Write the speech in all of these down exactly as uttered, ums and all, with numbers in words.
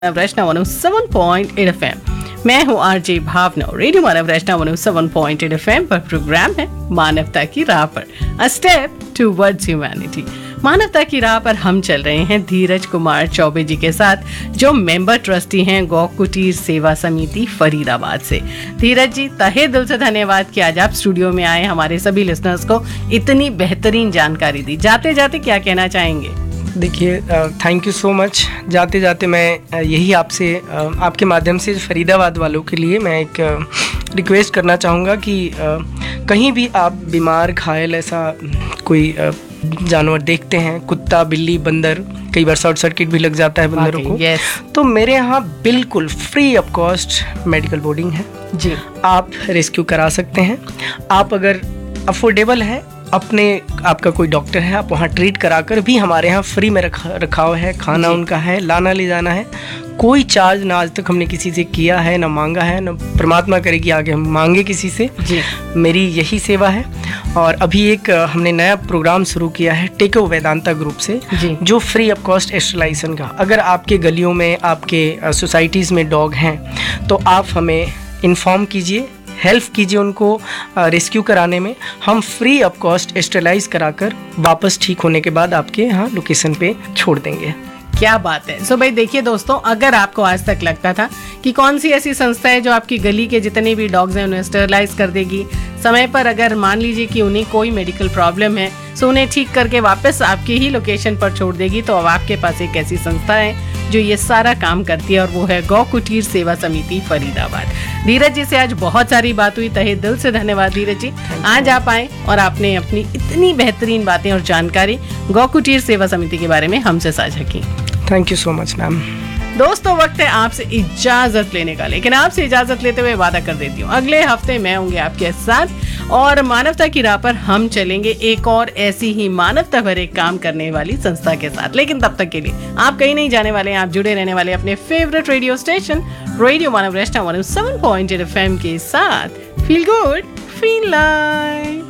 वैष्णव one O seven point eight F M. मैं हूँ RJ भावना। Radio मानव वैष्णव one O seven point eight F M पर programme है मानवता की राह पर, अ स्टेप टुवर्ड्स ह्यूमैनिटी। मानवता की राह पर हम चल रहे हैं धीरज कुमार चौबे जी के साथ, जो मेंबर ट्रस्टी हैं गौ कुटीर सेवा समिति फरीदाबाद से। धीरज जी, तहे दिल से धन्यवाद कि आज आप स्टूडियो में आए, हमारे सभी लिसनर्स को इतनी बेहतरीन जानकारी दी। जाते जाते क्या कहना चाहेंगे? देखिए, थैंक यू सो मच। जाते जाते मैं uh, यही आपसे uh, आपके माध्यम से फरीदाबाद वालों के लिए मैं एक रिक्वेस्ट uh, करना चाहूँगा कि uh, कहीं भी आप बीमार घायल ऐसा कोई uh, जानवर देखते हैं, कुत्ता बिल्ली बंदर, कई बार शॉर्ट सर्किट भी लग जाता है बंदरों को, yes. तो मेरे यहाँ बिल्कुल free of cost medical boarding है जी। आप रेस्क्यू करा सकते हैं। आप अगर अफोर्डेबल है, अपने आपका कोई डॉक्टर है, आप वहाँ ट्रीट कराकर भी हमारे यहाँ फ्री में रखा रखाव है, खाना उनका है, लाना ले जाना है, कोई चार्ज ना आज तक हमने किसी से किया है, ना मांगा है, ना परमात्मा करेगी आगे हम मांगे किसी से जी। मेरी यही सेवा है। और अभी एक हमने नया प्रोग्राम शुरू किया है टेको वेदांता ग्रुप से जी। जो फ्री ऑफ कॉस्ट एस्टरलाइजेशन का, अगर आपके गलियों में आपके सोसाइटीज़ में डॉग हैं तो आप हमें इन्फॉर्म कीजिए, हेल्प कीजिए उनको रेस्क्यू कराने में। हम फ्री ऑफ कॉस्ट एस्टरलाइज कराकर वापस ठीक होने के बाद आपके यहाँ लोकेशन पे छोड़ देंगे। क्या बात है। सो भाई देखिए दोस्तों, अगर आपको आज तक लगता था कि कौन सी ऐसी संस्था है जो आपकी गली के जितने भी डॉग्स हैं उन्हें स्टरलाइज कर देगी समय पर, अगर मान लीजिए कि उन्हें कोई मेडिकल प्रॉब्लम है सो उन्हें ठीक करके वापस आपकी ही लोकेशन पर छोड़ देगी, तो अब आपके पास एक ऐसी संस्था है जो ये सारा काम करती है और वो है गौ कुटीर सेवा समिति फरीदाबाद। धीरज जी से आज बहुत सारी बात हुई, तहे दिल से धन्यवाद धीरज जी। आज आप आए और आपने अपनी इतनी बेहतरीन बातें और जानकारी गौ कुटीर सेवा समिति के बारे में हमसे साझा की। Thank you so much ma'am. दोस्तों, वक्त है आपसे इजाजत लेने का, लेकिन आपसे इजाजत लेते हुए वादा कर देती हूँ अगले हफ्ते मैं होंगे आपके साथ और मानवता की राह पर हम चलेंगे एक और ऐसी ही मानवता भरे काम करने वाली संस्था के साथ। लेकिन तब तक के लिए आप कहीं नहीं जाने वाले हैं, आप जुड़े रहने वाले अपने फेवरेट रेडियो स्टेशन रेडियो मानव वैष्णव one O seven point eight F M के साथ। Feel good, feel live.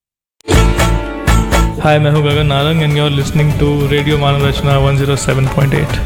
हाय, मैं हूँ Gagan Narang and you are listening to radio Manav Vaishnav one O seven point eight.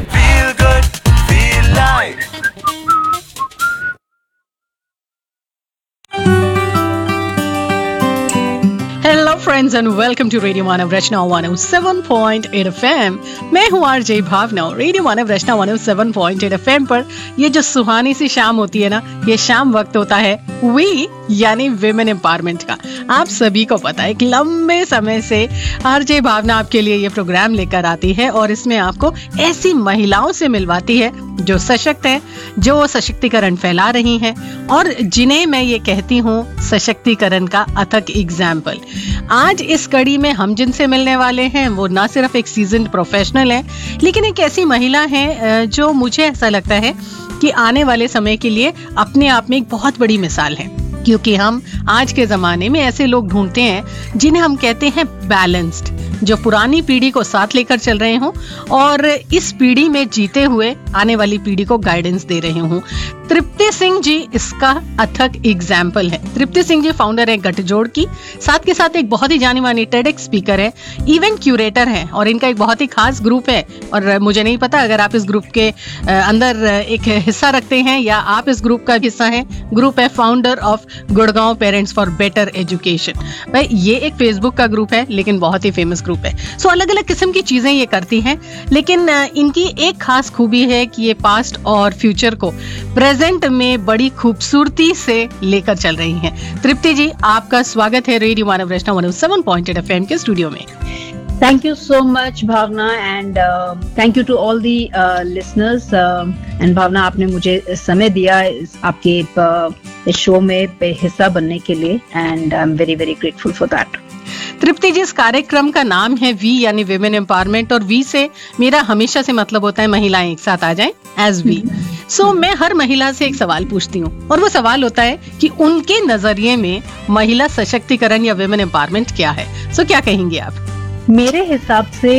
Hello friends and welcome to radio Manav Vaishnav one O seven point eight F M. मैं हूँ RJ भावना। Radio मानव वैष्णव one O seven point eight F M पर ये जो सुहानी सी शाम होती है ना, ये शाम वक्त होता है वी यानी विमेन एम्पावरमेंट का। आप सभी को पता है, एक लंबे समय से आरजे भावना आपके लिए ये प्रोग्राम लेकर आती है और इसमें आपको ऐसी महिलाओं से मिलवाती है जो सशक्त हैं, जो सशक्तिकरण फैला रही हैं और जिन्हें मैं ये कहती हूँ सशक्तिकरण का अथक एग्जाम्पल। आज इस कड़ी में हम जिनसे मिलने वाले हैं वो ना सिर्फ एक सीजन्ड प्रोफेशनल है, लेकिन एक ऐसी महिला है जो मुझे ऐसा लगता है कि आने वाले समय के लिए अपने आप में एक बहुत बड़ी मिसाल है। क्योंकि हम आज के जमाने में ऐसे लोग ढूंढते हैं जिन्हें हम कहते हैं बैलेंस्ड, जो पुरानी पीढ़ी को साथ लेकर चल रहे हों और इस पीढ़ी में जीते हुए आने वाली पीढ़ी को गाइडेंस दे रहे हों। तृप्ति सिंह जी इसका अथक एग्जाम्पल है। तृप्ति सिंह जी फाउंडर है गठजोड़ की, साथ के साथ एक बहुत ही जानी मानी टेडेक्स स्पीकर है, इवेंट क्यूरेटर है और इनका एक बहुत ही खास ग्रुप है। और मुझे नहीं पता अगर आप इस ग्रुप के अंदर एक हिस्सा रखते हैं या आप इस ग्रुप का हिस्सा हैं। ग्रुप है founder of Gurgaon parents for better education. भाई ये एक फेसबुक का ग्रुप है लेकिन बहुत ही फेमस ग्रुप है। सो अलग अलग किस्म की चीजें ये करती हैं, लेकिन इनकी एक खास खूबी है कि ये पास्ट और फ्यूचर को प्रेजेंट में बड़ी खूबसूरती से लेकर चल रही हैं। तृप्ति जी, आपका स्वागत है रेडियो मानव वैष्णव one O seven point eight F M के स्टूडियो में। Thank you so much Bhavna and uh, thank you to all the uh, listeners uh, and भावना, आपने मुझे समय दिया इस आपके uh, इस शो में हिस्सा बनने के लिए and I'm very very grateful for that। तृप्ति जी, इस कार्यक्रम का नाम है वी यानी विमेन एम्पावरमेंट और वी से मेरा हमेशा से मतलब होता है महिलाएं एक साथ आ जाएं एज वी। सो मैं हर महिला से एक सवाल पूछती हूँ और वो सवाल होता है कि उनके नजरिए में महिला सशक्तिकरण या विमेन एम्पावरमेंट क्या है। सो so, क्या कहेंगे आप? मेरे हिसाब से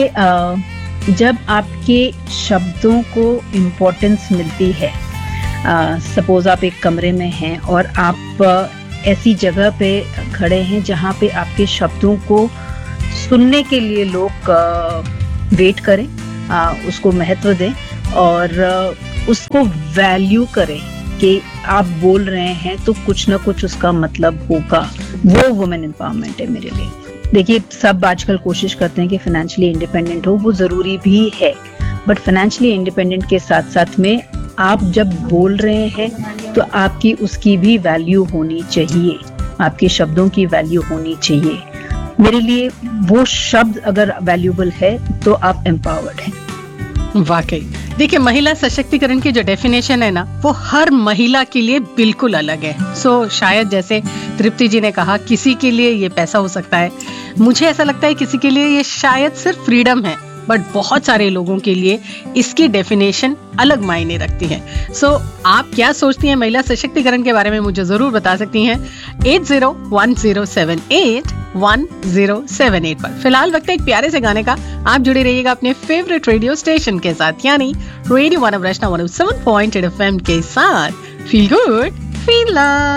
जब आपके शब्दों को इम्पोर्टेंस मिलती है, सपोज आप एक कमरे में हैं और आप ऐसी जगह पे खड़े हैं जहाँ पे आपके शब्दों को सुनने के लिए लोग वेट करें, उसको महत्व दें और उसको वैल्यू करें कि आप बोल रहे हैं तो कुछ ना कुछ उसका मतलब होगा, वो वुमेन एम्पावरमेंट है मेरे लिए। देखिए, सब आजकल कोशिश करते हैं कि फाइनेंशियली इंडिपेंडेंट हो, वो जरूरी भी है, बट फाइनेंशियली इंडिपेंडेंट के साथ साथ में आप जब बोल रहे हैं तो आपकी उसकी भी वैल्यू होनी चाहिए, आपके शब्दों की वैल्यू होनी चाहिए। मेरे लिए वो शब्द अगर वैल्यूबल है तो आप एम्पावर्ड हैं। वाकई देखिए, महिला सशक्तिकरण की जो डेफिनेशन है ना, वो हर महिला के लिए बिल्कुल अलग है। सो so, शायद जैसे तृप्ति जी ने कहा, किसी के लिए ये पैसा हो सकता है, मुझे ऐसा लगता है किसी के लिए ये शायद सिर्फ फ्रीडम है, बट बहुत सारे लोगों के लिए इसकी डेफिनेशन अलग मायने रखती है। सो so, आप क्या सोचती हैं महिला सशक्तिकरण के बारे में, मुझे जरूर बता सकती हैं eight zero one zero seven eight one zero seven eight पर। फिलहाल वक्त है एक प्यारे से गाने का। आप जुड़े रहिएगा अपने फेवरेट रेडियो स्टेशन के साथ, यानी रेडियो मानव रचना one O seven point eight F M के साथ। Feel good, feel love.